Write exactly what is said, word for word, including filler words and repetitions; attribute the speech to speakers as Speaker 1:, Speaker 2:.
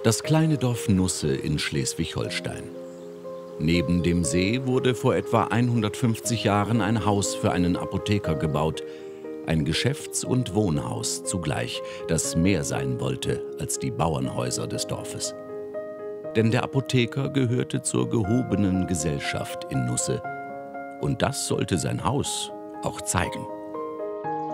Speaker 1: Das kleine Dorf Nusse in Schleswig-Holstein. Neben dem See wurde vor etwa hundertfünfzig Jahren ein Haus für einen Apotheker gebaut. Ein Geschäfts- und Wohnhaus zugleich, das mehr sein wollte als die Bauernhäuser des Dorfes. Denn der Apotheker gehörte zur gehobenen Gesellschaft in Nusse. Und das sollte sein Haus auch zeigen.